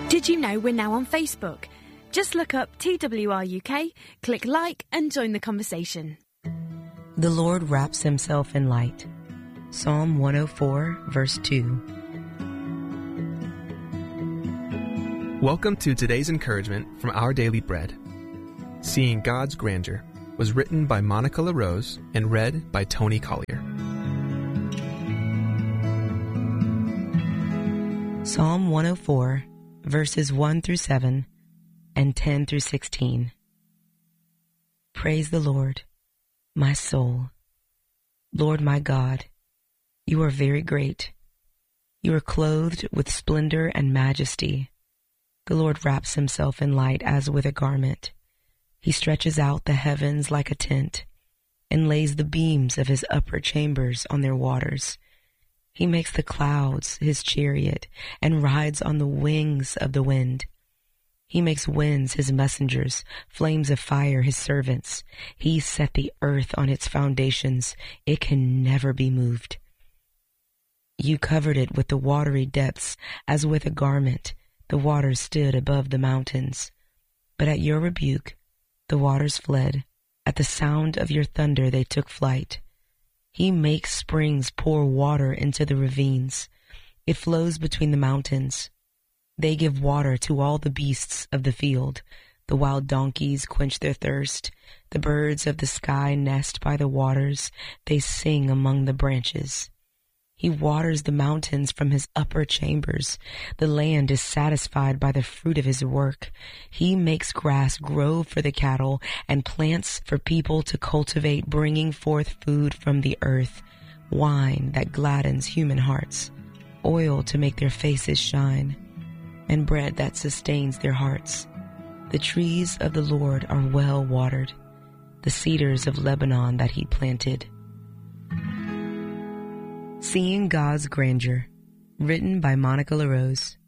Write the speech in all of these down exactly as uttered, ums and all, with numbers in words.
Did you know we're now on Facebook? Just look up T W R U K, click like and join the conversation. The Lord wraps himself in light. Psalm one oh four, verse two. Welcome to today's encouragement from Our Daily Bread. Seeing God's Grandeur was written by Monica LaRose and read by Tony Collier. Psalm one oh four, verses one through seven and ten through sixteen. Praise the Lord, my soul. Lord my God, you are very great. You are clothed with splendor and majesty. The Lord wraps himself in light as with a garment. He stretches out the heavens like a tent and lays the beams of his upper chambers on their waters. He makes the clouds his chariot and rides on the wings of the wind. He makes winds his messengers, flames of fire his servants. He set the earth on its foundations. It can never be moved. You covered it with the watery depths as with a garment. The waters stood above the mountains. But at your rebuke, the waters fled. At the sound of your thunder, they took flight. He makes springs pour water into the ravines. It flows between the mountains. They give water to all the beasts of the field. The wild donkeys quench their thirst. The birds of the sky nest by the waters. They sing among the branches. He waters the mountains from his upper chambers. The land is satisfied by the fruit of his work. He makes grass grow for the cattle and plants for people to cultivate, bringing forth food from the earth, wine that gladdens human hearts, oil to make their faces shine, and bread that sustains their hearts. The trees of the Lord are well watered, the cedars of Lebanon that he planted. Seeing God's Grandeur, written by Monica LaRose.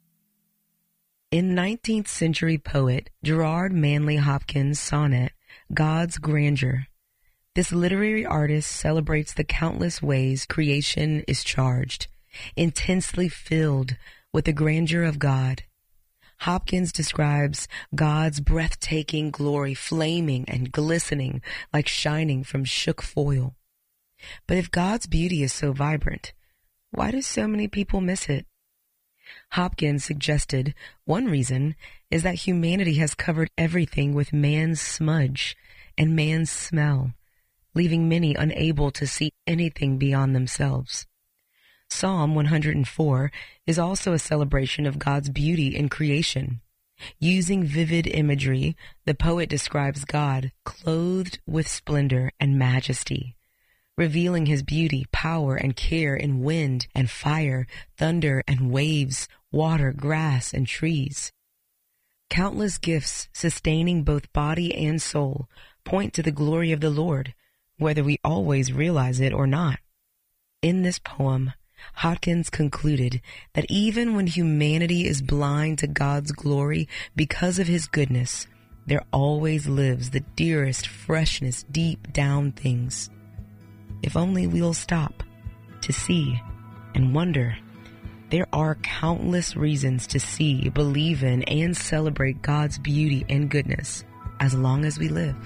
In nineteenth century poet Gerard Manley Hopkins' sonnet, God's Grandeur, this literary artist celebrates the countless ways creation is charged, intensely filled with the grandeur of God. Hopkins describes God's breathtaking glory flaming and glistening like shining from shook foil. But if God's beauty is so vibrant, why do so many people miss it? Hopkins suggested one reason is that humanity has covered everything with man's smudge and man's smell, leaving many unable to see anything beyond themselves. Psalm one oh four is also a celebration of God's beauty in creation. Using vivid imagery, the poet describes God clothed with splendor and majesty, revealing his beauty, power, and care in wind and fire, thunder and waves, water, grass, and trees. Countless gifts sustaining both body and soul point to the glory of the Lord, whether we always realize it or not. In this poem, Hopkins concluded that even when humanity is blind to God's glory because of his goodness, there always lives the dearest freshness deep down things. If only we'll stop to see and wonder, there are countless reasons to see, believe in, and celebrate God's beauty and goodness as long as we live.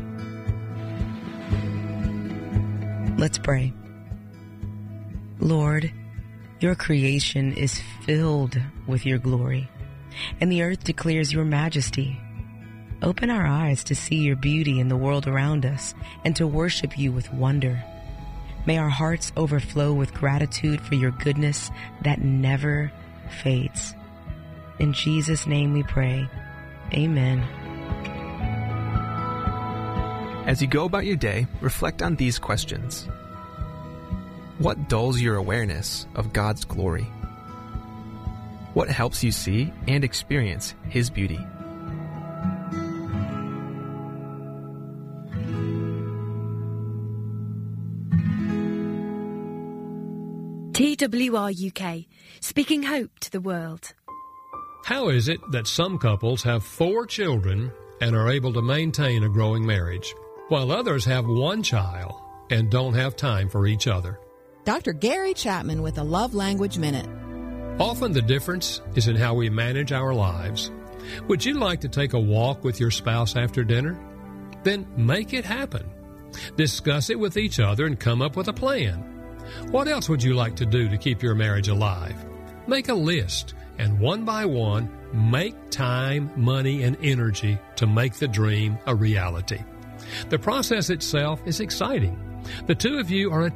Let's pray. Lord, your creation is filled with your glory, and the earth declares your majesty. Open our eyes to see your beauty in the world around us and to worship you with wonder. May our hearts overflow with gratitude for your goodness that never fades. In Jesus' name we pray. Amen. As you go about your day, reflect on these questions. What dulls your awareness of God's glory? What helps you see and experience His beauty? T W R U K, speaking hope to the world. How is it that some couples have four children and are able to maintain a growing marriage, while others have one child and don't have time for each other? Doctor Gary Chapman with a Love Language Minute. Often the difference is in how we manage our lives. Would you like to take a walk with your spouse after dinner? Then make it happen. Discuss it with each other and come up with a plan. What else would you like to do to keep your marriage alive? Make a list, and one by one, make time, money, and energy to make the dream a reality. The process itself is exciting. The two of you are a